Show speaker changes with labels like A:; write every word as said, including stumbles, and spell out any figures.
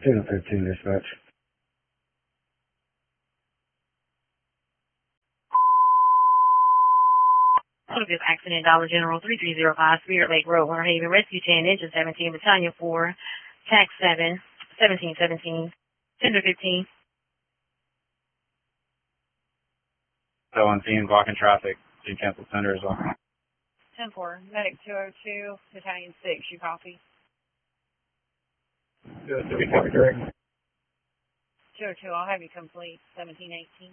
A: ten fifteen dispatch.
B: This accident, Dollar General, three three zero five, Spirit Lake Road, Winter Haven, Rescue ten, Engine seventeen, Battalion four, Tax seven, seventeen seventeen, Tender fifteen.
C: So on scene, blocking traffic. You cancel tender as well.
D: ten four, Medic two oh two, Battalion six, you copy?
C: Good, to be copy direct.
D: two oh two, I'll have you complete, seventeen eighteen.